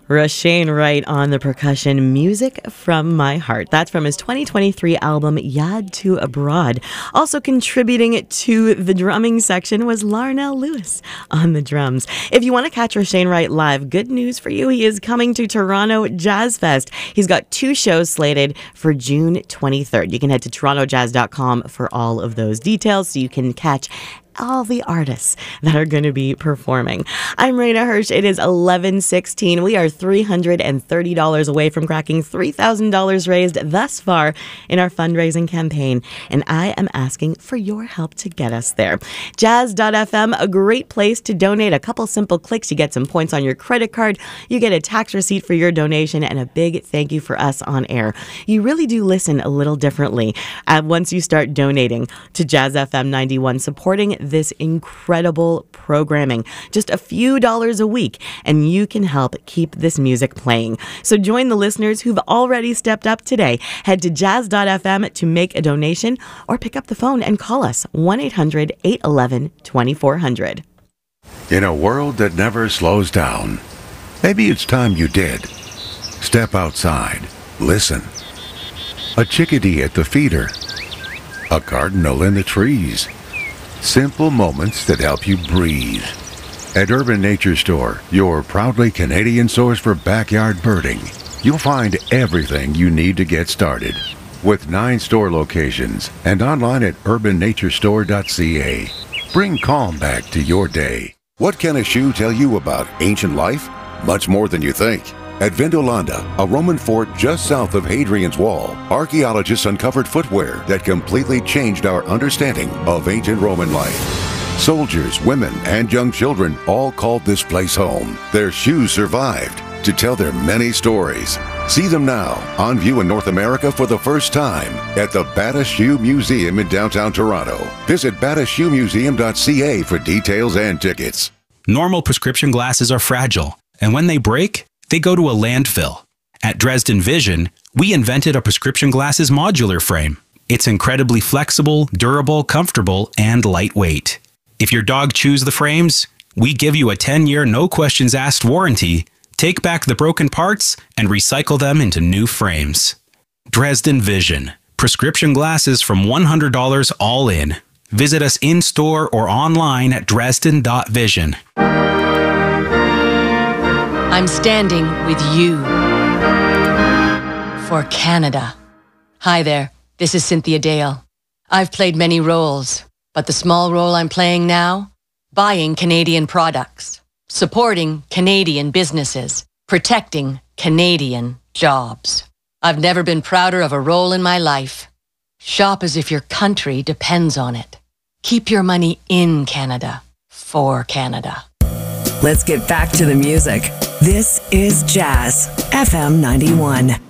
Rashane Wright on the percussion, Music from My Heart. That's from his 2023 album, Yad to Abroad. Also contributing to the drumming section was Larnell Lewis on the drums. If you want to catch Rashane Wright live, good news for you. He is coming to Toronto Jazz Fest. He's got 2 shows slated for June 23rd. You can head to torontojazz.com for all of those details so you can catch all the artists that are going to be performing. I'm Raina Hirsch. It is 11:16. We are $330 away from cracking $3,000 raised thus far in our fundraising campaign, and I am asking for your help to get us there. Jazz.fm, a great place to donate. A couple simple clicks, you get some points on your credit card, you get a tax receipt for your donation, and a big thank you for us on air. You really do listen a little differently once you start donating to Jazz FM 91, supporting this incredible programming. Just a few dollars a week, and you can help keep this music playing. So join the listeners who've already stepped up today. Head to jazz.fm to make a donation or pick up the phone and call us 1-800-811-2400. In a world that never slows down, maybe it's time you did. Step outside. Listen. A chickadee at the feeder. A cardinal in the trees. Simple moments that help you breathe. At Urban Nature Store, your proudly Canadian source for backyard birding, you'll find everything you need to get started. With 9 store locations and online at urbannaturestore.ca. Bring calm back to your day. What can a shoe tell you about ancient life? Much more than you think. At Vindolanda, a Roman fort just south of Hadrian's Wall, archaeologists uncovered footwear that completely changed our understanding of ancient Roman life. Soldiers, women, and young children all called this place home. Their shoes survived to tell their many stories. See them now, on view in North America for the first time at the Bata Shoe Museum in downtown Toronto. Visit batashoemuseum.ca for details and tickets. Normal prescription glasses are fragile, and when they break, they go to a landfill. At Dresden Vision, we invented a prescription glasses modular frame. It's incredibly flexible, durable, comfortable, and lightweight. If your dog chews the frames, we give you a 10-year no-questions-asked warranty, take back the broken parts, and recycle them into new frames. Dresden Vision. Prescription glasses from $100 all in. Visit us in-store or online at dresden.vision. I'm standing with you for Canada. Hi there, this is Cynthia Dale. I've played many roles, but the small role I'm playing now, buying Canadian products, supporting Canadian businesses, protecting Canadian jobs. I've never been prouder of a role in my life. Shop as if your country depends on it. Keep your money in Canada, for Canada. Let's get back to the music. This is Jazz FM 91.